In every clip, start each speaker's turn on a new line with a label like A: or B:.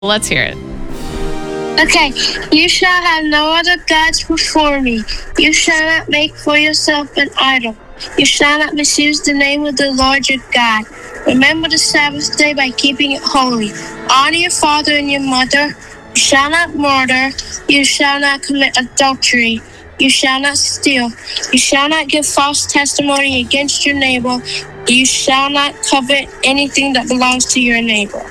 A: Let's hear it.
B: Okay, you shall have no other gods before me. You shall not make for yourself an idol. You shall not misuse the name of the Lord your God. Remember the Sabbath day by keeping it holy. Honor your father and your mother. You shall not murder. You shall not commit adultery. You shall not steal. You shall not give false testimony against your neighbor. You shall not covet anything that belongs to your neighbor.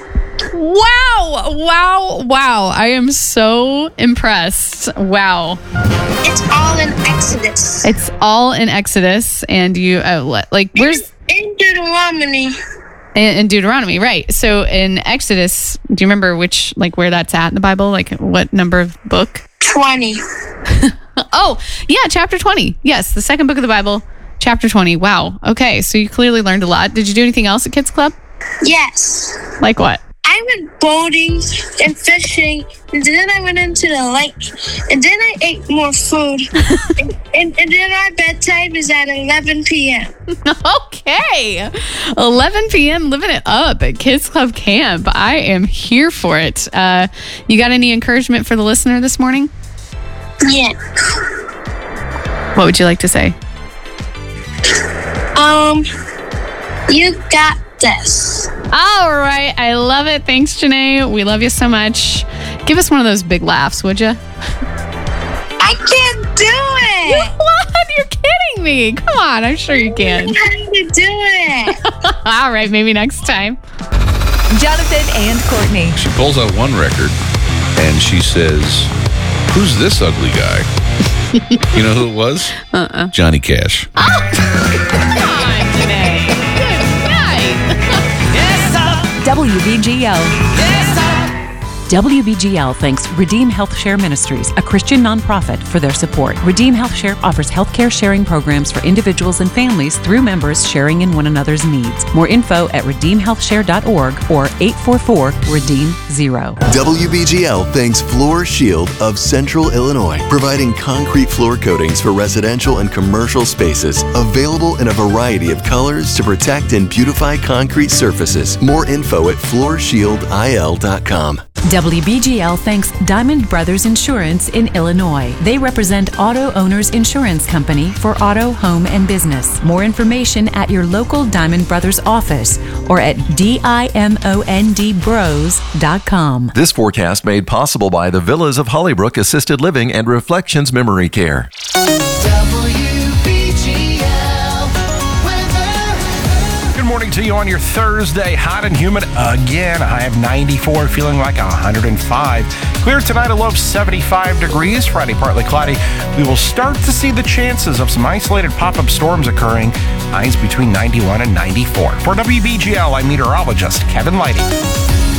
A: Wow. I am so impressed. Wow.
B: It's all in Exodus.
A: It's all in Exodus. And where's...
B: In Deuteronomy.
A: In Deuteronomy, right. So in Exodus, do you remember where that's at in the Bible? Like what number of book?
B: 20.
A: Oh, yeah, chapter 20. Yes, the second book of the Bible, chapter 20. Wow. Okay, so you clearly learned a lot. Did you do anything else at Kids Club?
B: Yes.
A: Like what?
B: I went boating and fishing, and then I went into the lake, and then I ate more food, and then our bedtime is at 11 p.m.
A: Okay. 11 p.m. living it up at Kids Club Camp. I am here for it. You got any encouragement for the listener this morning?
B: Yeah.
A: What would you like to say?
B: You got this.
A: All right. I love it. Thanks, Janae. We love you so much. Give us one of those big laughs, would you?
B: I can't do it.
A: What? You're kidding me. Come on. I'm sure you can.
B: I have to do it.
A: All right. Maybe next time.
C: Jonathan and Courtney.
D: She pulls out one record and she says, "Who's this ugly guy?" You know who it was? Johnny Cash.
A: Come on, Janae. Good night.
C: WBGL. WBGL thanks Redeem Health Share Ministries, a Christian nonprofit, for their support. Redeem Health Share offers healthcare sharing programs for individuals and families through members sharing in one another's needs. More info at redeemhealthshare.org or 844-REDEEM-0.
E: WBGL thanks Floor Shield of Central Illinois, providing concrete floor coatings for residential and commercial spaces, available in a variety of colors to protect and beautify concrete surfaces. More info at floorshieldil.com.
C: WBGL thanks Diamond Brothers Insurance in Illinois. They represent Auto Owners Insurance Company for auto, home, and business. More information at your local Diamond Brothers office or at dimondbros.com.
F: This forecast made possible by the Villas of Hollybrook Assisted Living and Reflections Memory Care.
G: Morning to you on your Thursday. Hot and humid again. A high of 94, feeling like 105. Clear tonight, a low of 75 degrees. Friday, partly cloudy. We will start to see the chances of some isolated pop-up storms occurring. Highs between 91 and 94. For WBGL, I'm meteorologist Kevin Lighty.